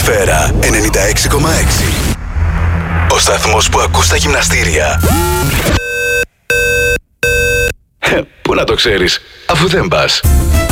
Σφαίρα 96,6. Ο σταθμός που ακούς στα γυμναστήρια. Πού να το ξέρεις, αφού δεν πας.